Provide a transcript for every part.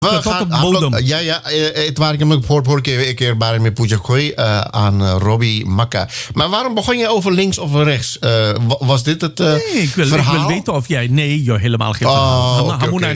tot op de bodem. Het waar ik hem ook voor keer bij me Puja Gooi aan Robbie Makka. Maar waarom begon je over links of rechts? Was dit het ik wil weten of jij... Nee, joh, helemaal geen verhaal.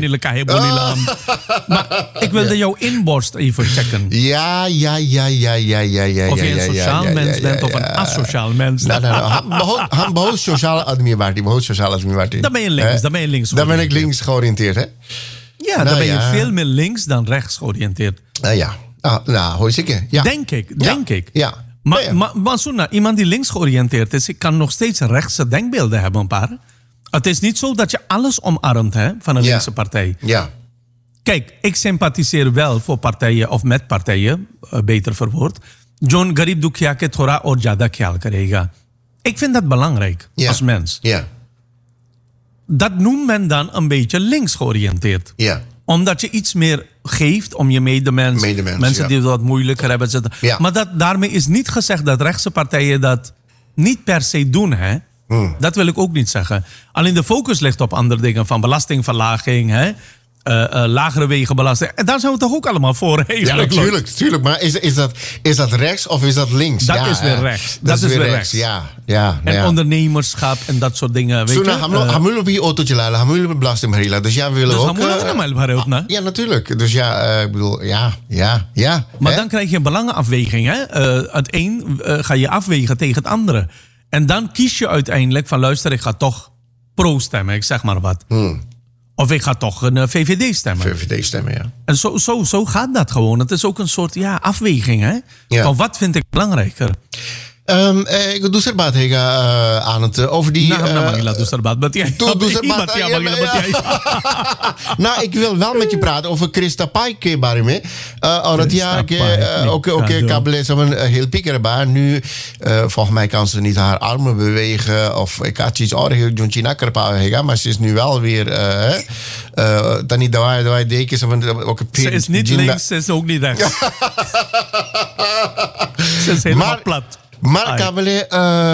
Maar ik wilde jouw inborst even checken. Ja. Of je een sociaal mens bent of een asociaal mens. Han behoort sociale administratie. Dan ben je links. Dan ben ik links georiënteerd, hè? Ja, dan ben je veel meer links dan rechts georiënteerd. Hoor zeker. Ja. Denk ik. Ja. Maar Suna, iemand die links georiënteerd is, kan nog steeds rechtse denkbeelden hebben, een paar. Het is niet zo dat je alles omarmt van een linkse partij. Ja. Kijk, ik sympathiseer wel voor partijen of met partijen, beter verwoord. John Garib Dukhya ke thora aur jada khayal karega. Ik vind dat belangrijk als mens. Ja. Dat noemt men dan een beetje links georiënteerd. Ja. Omdat je iets meer geeft om je medemens. Mensen die het wat moeilijker hebben. Ja. Maar daarmee is niet gezegd dat rechtse partijen dat niet per se doen. Hè? Dat wil ik ook niet zeggen. Alleen de focus ligt op andere dingen. Van belastingverlaging, hè? Lagere wegenbelasting. En daar zijn we toch ook allemaal voor? Ja, natuurlijk. Maar is dat rechts of is dat links? Dat is weer rechts. Dat is weer rechts. Ja. En ondernemerschap en dat soort dingen. Weet je? Hamul op je autootje laden, hamul op belasting. Dus ja, we willen ook... Ja, natuurlijk. Dus ik bedoel, ja. Maar dan krijg je een belangenafweging. Hè? Het een ga je afwegen tegen het andere. En dan kies je uiteindelijk van luister, ik ga toch pro stemmen. Ik zeg maar wat. Of ik ga toch een VVD stemmen. Ja. En zo gaat dat gewoon. Het is ook een soort afweging. Hè? Ja. Van wat vind ik belangrijker? Ik doe er baat aan het over die... Nou, ik wil wel met je praten over Christa Paik barime. Ook kabel is een heel pieker bij. Nu, volgens mij kan ze niet haar armen bewegen. Of ik had iets aardigs doen China maar ze is nu wel weer... dan niet dat wij denken... Ze is niet links, ze is ook niet rechts. Ze is helemaal plat. Maar Kabele,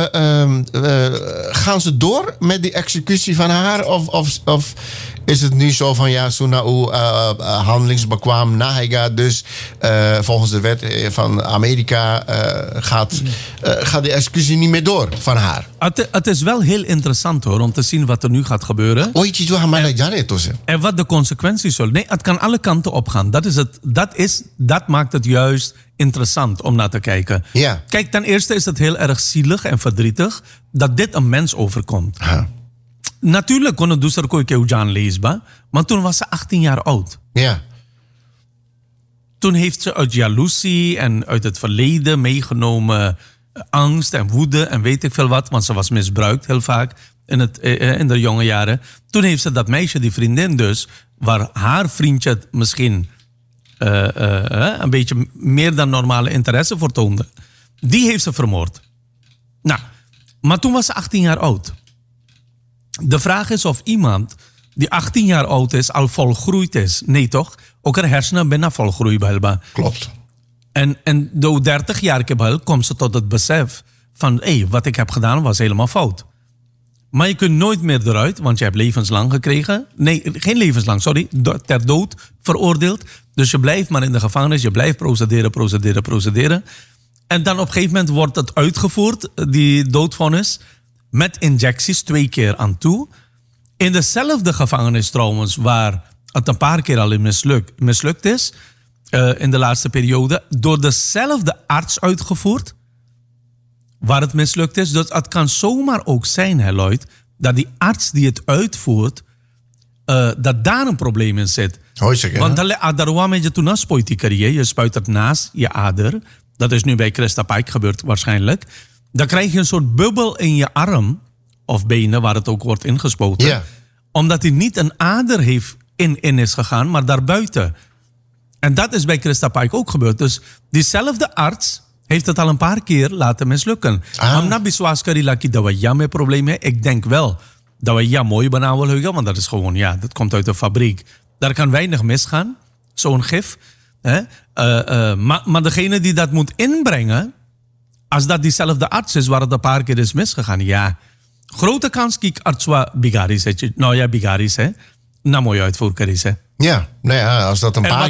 gaan ze door met die executie van haar? Of is het nu zo van Sunau handelingsbekwaam Nahega, dus volgens de wet van Amerika gaat die executie niet meer door van haar? Het is wel heel interessant hoor, om te zien wat er nu gaat gebeuren. En wat de consequenties zullen. Nee, het kan alle kanten opgaan. Dat maakt het juist interessant om naar te kijken. Ja. Kijk, ten eerste is het heel erg zielig en verdrietig dat dit een mens overkomt. Natuurlijk kon het dus er koeikeujan leesbaar, maar toen was ze 18 jaar oud. Ja. Toen heeft ze uit jaloezie en uit het verleden meegenomen angst en woede en weet ik veel wat, want ze was misbruikt heel vaak in de jonge jaren. Toen heeft ze dat meisje, die vriendin dus, waar haar vriendje misschien een beetje meer dan normale interesse voor toonde, die heeft ze vermoord. Nou, maar toen was ze 18 jaar oud. De vraag is of iemand die 18 jaar oud is al volgroeid is. Nee toch? Ook haar hersenen bijna volgroeid. Klopt. En door 30 jaar komt ze tot het besef van wat ik heb gedaan was helemaal fout. Maar je kunt nooit meer eruit, want je hebt levenslang gekregen. Nee, geen levenslang, sorry. Ter dood veroordeeld. Dus je blijft maar in de gevangenis. Je blijft procederen. En dan op een gegeven moment wordt het uitgevoerd, die doodvonnis, met injecties 2 keer aan toe. In dezelfde gevangenis trouwens, waar het een paar keer al mislukt is, in de laatste periode, door dezelfde arts uitgevoerd, waar het mislukt is. Dus het kan zomaar ook zijn, Lloyd, dat die arts die het uitvoert, dat daar een probleem in zit. Want je spuit het naast je ader. Dat is nu bij Christa Paik gebeurd waarschijnlijk. Dan krijg je een soort bubbel in je arm of benen waar het ook wordt ingespoten. Yeah. Omdat hij niet een ader in is gegaan, maar daarbuiten. En dat is bij Christa Paik ook gebeurd. Dus diezelfde arts heeft het al een paar keer laten mislukken. Ik denk wel dat we mooi benauwen, want dat is gewoon, dat komt uit de fabriek. Daar kan weinig misgaan, zo'n gif. Maar degene die dat moet inbrengen, als dat diezelfde arts is waar het een paar keer is misgegaan, grote kans dat arts wa bigaris. Nou ja, bigaris, na mooi uitvoer is. Ja, nou ja, als dat een En paar